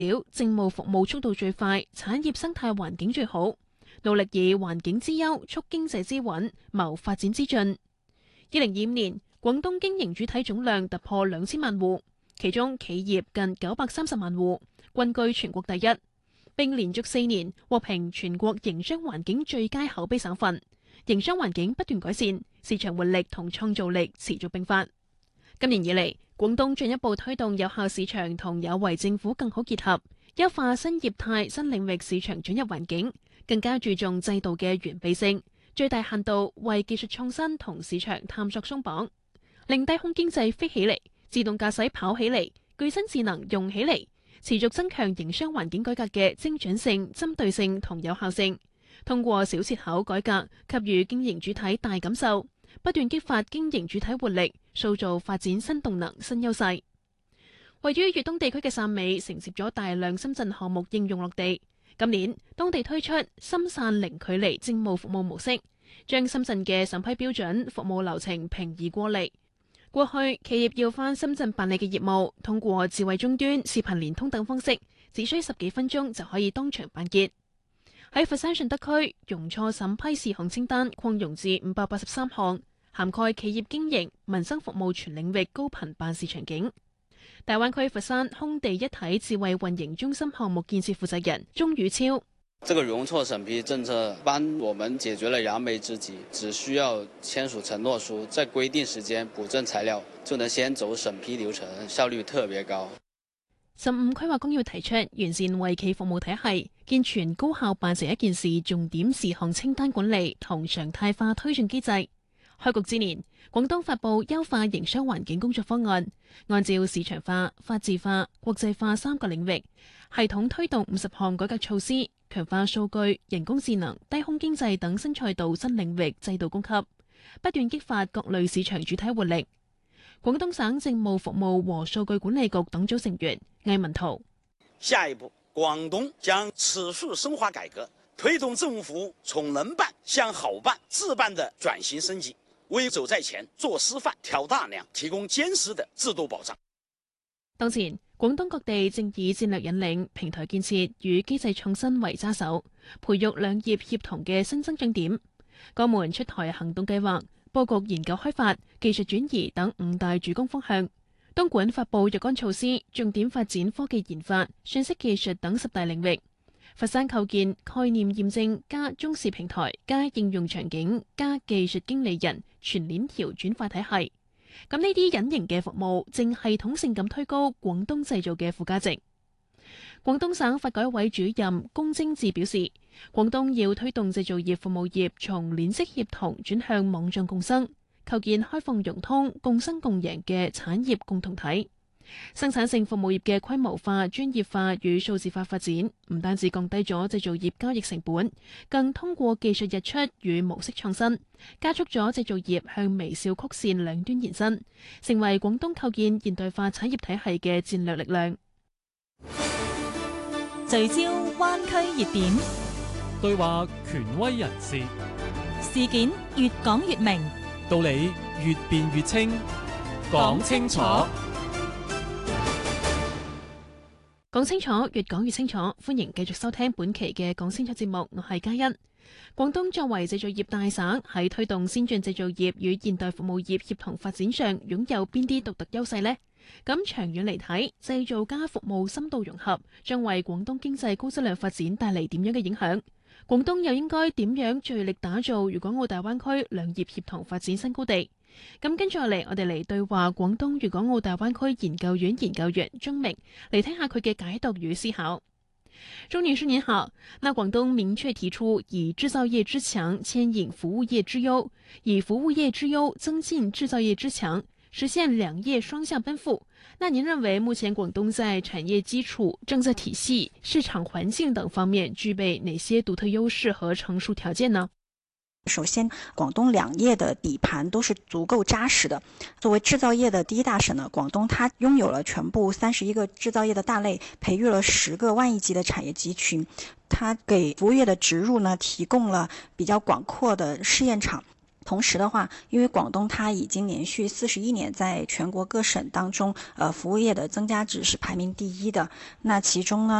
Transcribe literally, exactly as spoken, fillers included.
表政務服務速度最快，產業生態環境最好，努力以環境之優促經濟之穩，謀發展之進。二零二五年，廣東經營主體總量突破兩千萬戶，其中企業近九百三十萬戶，均居全國第一，並連續四年獲評全國營商環境最佳口碑省份。營商環境不斷改善，市場活力同創造力持續迸發。今年以嚟，廣東進一步推動有效市場同有為政府更好結合，優化新業態新領域市場准入環境，更加注重制度嘅完備性，最大限度為技術創新同市場探索鬆綁，令低空經濟飛起嚟，自動駕駛跑起嚟，具身智能用起嚟，持續增強營商環境改革嘅精準性、針對性同有效性。通過小切口改革，給予經營主體大感受，不斷激發經營主體活力，塑造發展新動能、新優勢。位於粵東地區嘅汕尾承接咗大量深圳項目應用落地。今年，當地推出深汕零距離政務服務模式，將深圳嘅審批標準、服務流程平移過嚟。過去企業要返深圳辦理嘅業務，通過智慧終端、視頻連通等方式，只需十幾分鐘就可以當場辦結。喺佛山順德區，容錯審批事項清單擴容至五百八十三項，涵蓋企業經營、民生服務全領域高頻辦事場景。大灣區佛山空地一體智慧運營中心項目建設負責人鐘宇超： 這個容錯審批政策幫我們解決了燃眉之急，只需要簽署承諾書，在規定時間補正材料，就能先走審批流程，效率特別高。 十五規劃綱要提出完善為企服務體系，健全高效辦成一件事重點事項清單管理同常態化推進機制。開局之年，廣東發布優化營商環境工作方案，按照市場化、法治化、國際化三個領域，系統推動五十項改革措施，強化數據、人工智能、低空經濟等新賽道新領域制度供給，不斷激發各類市場主體活力。廣東省政務服務和數據管理局黨組成員魏文濤： 下一步，廣東將持續深化改革，推動政務服務從能辦向好辦、自辦的轉型升級，為走在前、做示範、挑大梁提供堅實的制度保障。 當前，廣東各地正以戰略引領、平台建設與機制創新為揸手，培育兩業協同嘅新增長點。各門出台行動計劃，佈局研究開發、技術轉移等五大主攻方向。東莞發布若干措施，重點發展科技研發、信息技術等十大領域。佛山構建概念驗證加中視平台加應用場景加技術經理人全鏈條轉化體系。咁呢啲隱形嘅服務正系統性咁推高廣東製造嘅附加值。廣東省發改委主任龔精智表示，廣東要推動製造業服務業從鏈式協同轉向網狀共生，構建開放融通、共生共贏嘅產業共同體。生產性服務業嘅規模化、專業化與數字化發展，唔單止降低咗製造業交易成本，更通過技術日出與模式創新，加速咗製造業向微笑曲線兩端延伸，成為廣東構建現代化產業體系嘅戰略力量。 聚焦灣區熱點， 對話權威人士， 事件越講越明， 道理越辯越清，講清楚。 講清楚，越講越清楚。歡迎繼續收聽本期嘅講清楚節目，我係嘉欣。廣東作為製造業大省，喺推動先進製造業與現代服務業協同發展上，擁有邊啲獨特優勢呢？咁長遠嚟睇，製造加服務深度融合，將為廣東經濟高質量發展帶嚟點樣嘅影響？廣東又應該點樣聚力打造粵港澳大灣區兩業協同發展新高地？咁跟住落嚟，我哋嚟對話廣東粵港澳大灣區研究院研究員鐘明，嚟聽下佢嘅解讀與思考。鐘女士您好，那廣東明確提出以製造業之強牽引服務業之優，以服務業之優增進製造業之強，實現兩業雙向奔赴。那您認為目前廣東在產業基礎、政策體系、市場環境等方面具備哪些獨特優勢和成熟條件呢？ 首先，廣東兩業的底盤都是足夠紮實的。作為製造業的第一大省呢，廣東它擁有了全部三十一個製造業的大類，培育了十個萬億級的產業集群。它給服務業的植入呢，提供了比較廣闊的試驗場。 同时的话，因为广东它已经连续四十一年在全国各省当中，呃，服务业的增加值是排名第一的。那其中呢，